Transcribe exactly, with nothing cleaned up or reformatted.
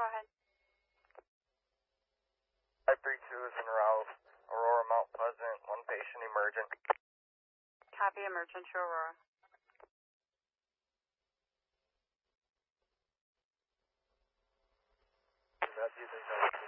Go ahead. five three two is en route. Aurora, Mount Pleasant, one patient emergent. Copy, emergent to Aurora. That's using